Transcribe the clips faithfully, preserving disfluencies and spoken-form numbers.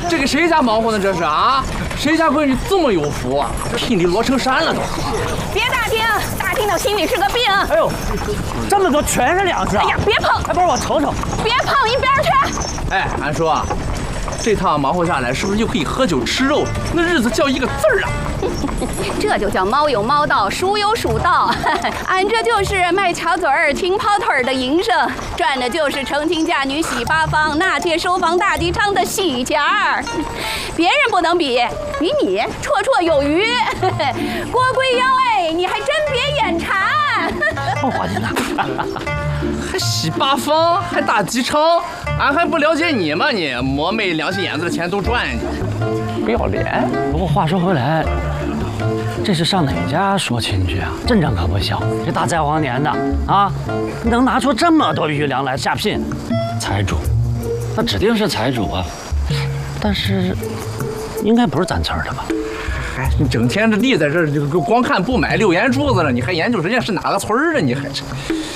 这给谁家忙活呢？这是啊，谁家闺女这么有福啊？聘礼摞成山了都。 别打听，打听到心里是个病。 哎呦，这么多全是粮食啊！ 哎呀，别碰！ 哎，不是我瞅瞅。 别碰，一边去！ 哎，俺说，这趟忙活下来，是不是就可以喝酒吃肉？那日子叫一个字儿啊！ 这就叫猫有猫道，鼠有鼠道。俺这就是卖巧嘴儿、勤跑腿儿的营生，赚的就是成亲嫁女喜八方、纳妾收房大吉昌的喜钱儿。别人不能比，比你绰绰有余。郭龟妖哎，你还真别眼馋。 我伙计呢？ 还喜八方，还大吉昌，俺还不了解你吗？你磨没良心眼子的钱都赚去，不要脸。 不过话说回来，这是上哪家说亲去啊？阵仗可不小，这大灾荒年的啊，能拿出这么多余粮来下聘，财主，那指定是财主啊。但是，应该不是咱村的吧？ 哎，你整天这立在这儿，就光看不买溜眼珠子了，你还研究人家是哪个村的？你还是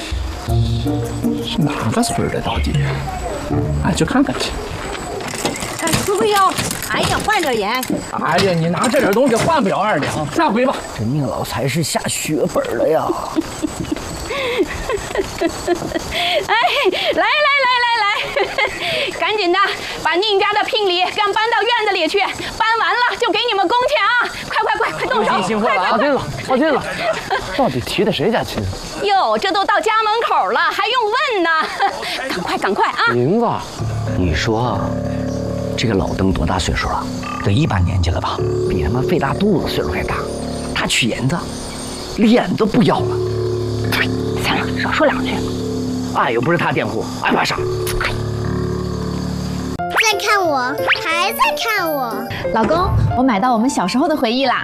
是哪个村的到底？俺去看看去。 哎，龟龟妖，哎呀，换个眼。 哎呀，你拿这点东西换不了二两，下回吧。 这宁老才是下血本了呀！ 哎，来来来来来，赶紧的把宁家的聘礼给俺搬到院子里去，搬完了就给你们工钱啊！快快快快动手！ 辛苦了， 靠近了，靠近了。到底提的谁家亲？ 哟，这都到家门口了，还用问呢？赶快赶快啊！ 银子， 你说这个老登多大岁数了？得一把年纪了吧？比他妈费大肚子岁数还大。他娶银子，脸都不要了。对，行了，少说两句。哎，又不是他佃户，爱怕啥？ 在看我，还在看我。 老公，我买到我们小时候的回忆啦。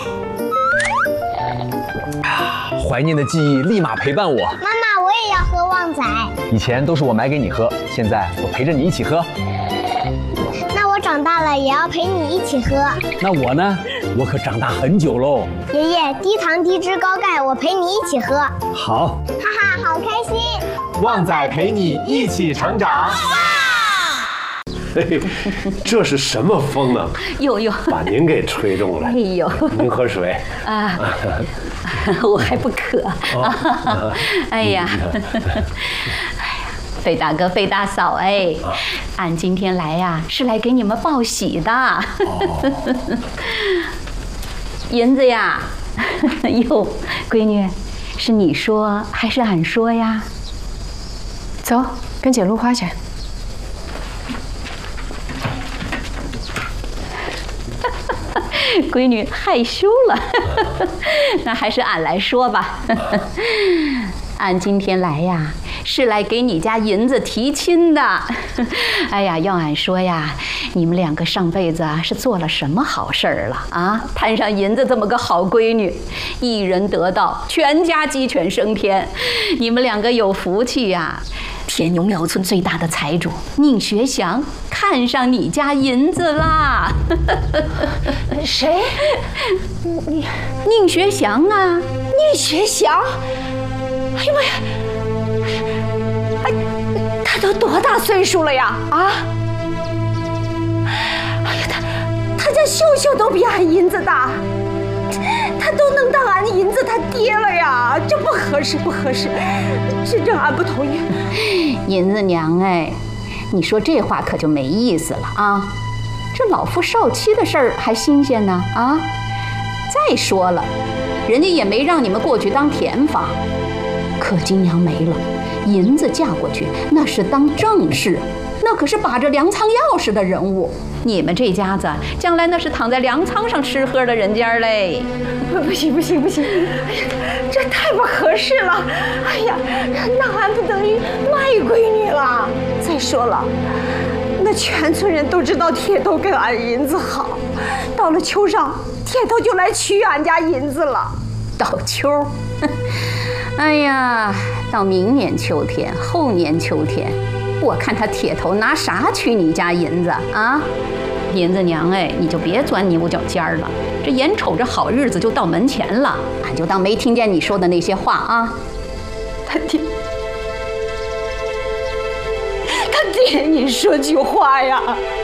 怀念的记忆立马陪伴我。 妈妈，我也要喝旺仔。 以前都是我买给你喝，现在我陪着你一起喝。 那我长大了也要陪你一起喝。 那我呢？我可长大很久喽。 爷爷，低糖低脂高钙，我陪你一起喝。 好， 哈哈，好开心。 旺仔陪你一起成长。 嘿嘿，这是什么风呢？ 哟哟， 把您给吹动了。 哎呦， 您喝水啊，我还不渴。哦、哎呀，哎呀，费大哥、费大嫂，哎，俺今天来呀，是来给你们报喜的。哦、银子呀，哟，闺女，是你说还是俺说呀？ 走，跟姐撸花去。 闺女害羞了，那还是俺来说吧。俺今天来呀，是来给你家银子提亲的。哎呀，要俺说呀，你们两个上辈子啊是做了什么好事儿了啊？摊上银子这么个好闺女，一人得道，全家鸡犬升天。你们两个有福气呀！天永寮村最大的财主宁学祥看上你家银子啦。 谁？ 你宁学祥啊？ 宁学祥？哎呀妈呀！哎，他都多大岁数了呀？啊！哎呀，他他家秀秀都比俺银子大，他都能当俺银子他爹了呀！这不合适，不合适，这这俺不同意。 银子娘哎，你说这话可就没意思了啊！这老夫少妻的事儿还新鲜呢啊！再说了，人家也没让你们过去当田房。可金娘没了，银子嫁过去那是当正室，那可是把着粮仓钥匙的人物。你们这家子将来那是躺在粮仓上吃喝的人家嘞。 不行不行不行，哎呀，这太不合适了。哎呀，那俺不等于卖闺女了。再说了，那全村人都知道铁头跟俺银子好，到了秋上，铁头就来娶俺家银子了。 到秋。哎呀，到明年秋天、后年秋天，我看他铁头拿啥娶你家银子啊？银子娘哎，你就别钻牛角尖了，这眼瞅着好日子就到门前了，俺就当没听见你说的那些话啊。 他爹，他爹，你说句话呀！